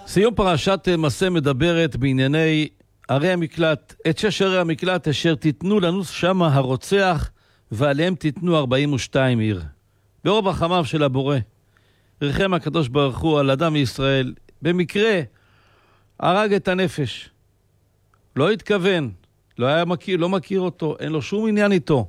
סיום פרשת מסע מדברת בענייני ערי המקלט. את 6 ערי המקלט אשר תיתנו לנו שם הרוצח, ועליהם תיתנו 42 עיר. ברוב רחמיו של הבורא, רחם הקדוש ברוך הוא על אדם מישראל, במקרה הרג את הנפש. לא התכוון, לא מכיר אותו, אין לו שום עניין איתו.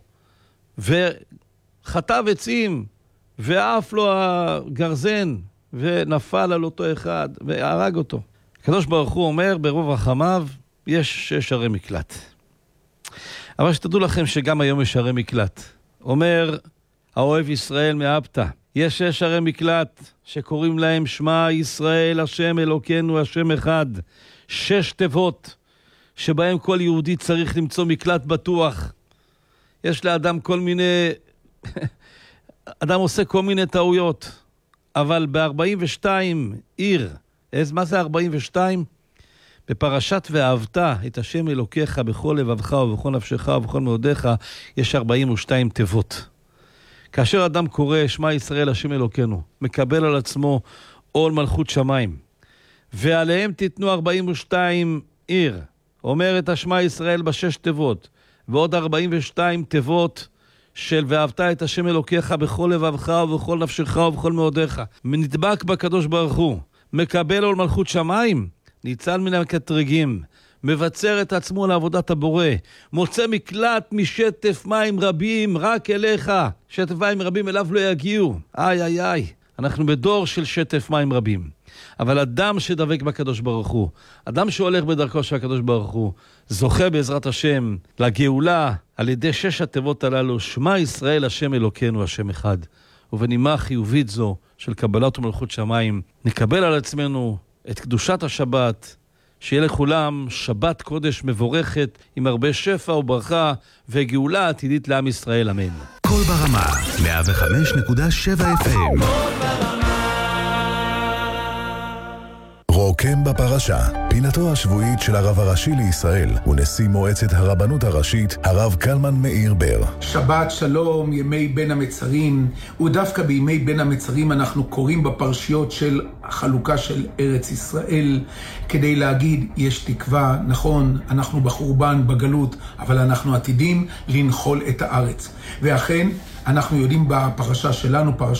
וחטב עצים, ואף לו הגרזן, ונפל על אותו אחד, והרג אותו. הקדוש ברוך הוא אומר, ברוב רחמיו, יש 6 ערי מקלט. אבל שתדעו לכם שגם היום יש ערי מקלט. אומר האוהב ישראל מאהבת, יש 6 ערי מקלט שקוראים להם שמע ישראל השם אלוקינו השם אחד. 6 תיבות שבהם כל יהודי צריך למצוא מקלט בטוח. יש לאדם כל מיני... אדם עושה כל מיני טעויות. אבל ב-42 עיר, מה זה 42? בפרשת ואהבת את השם אלוקיך בכל לבבך ובכל נפשך ובכל מאודיך, יש 42 תיבות. כאשר אדם קורא שמע ישראל השם אלוקינו, מקבל על עצמו עול מלכות שמיים, ועליהם תיתנו 42 עיר, אומר את השמע ישראל ב6 תיבות, ועוד 42 תיבות של ואהבת את השם אלוקיך בכל לבבך ובכל נפשך ובכל מאודיך. נדבק בקדוש ברוך הוא, מקבל עול מלכות שמיים, ניצל מן הקטרגים, מבצר את עצמו לעבודת הבורא, מוצא מקלט משטף מים רבים רק אליך, שטף מים רבים אליו לא יגיעו. איי, אנחנו בדור של שטף מים רבים. אבל אדם שדבק בקדוש ברוך הוא, אדם שהולך בדרכו של הקדוש ברוך הוא, זוכה בעזרת השם לגאולה על ידי 6 התיבות הללו, שמע ישראל השם אלוקינו השם אחד. ובנימה חיובית זו של קבלת ומלכות שמיים, נקבל על עצמנו את קדושת השבת, שיהיה לכולם שבת קודש מבורכת עם הרבה שפע וברכה וגאולה עתידית לעם ישראל, אמן. כל ברמה 105.7 FM. רוקם בפרשה, פינתו השבועית של הרב הראשי לישראל ונשיא מועצת הרבנות הראשית, הרב קלמן מאיר בר. שבת שלום, ימי בין המצרים, ודווקא בימי בין המצרים אנחנו קוראים בפרשיות של החלוקה של ארץ ישראל, כדי להגיד יש תקווה, נכון, אנחנו בחורבן, בגלות, אבל אנחנו עתידים לנחול את הארץ. ואכן, אנחנו יודעים בפרשה שלנו,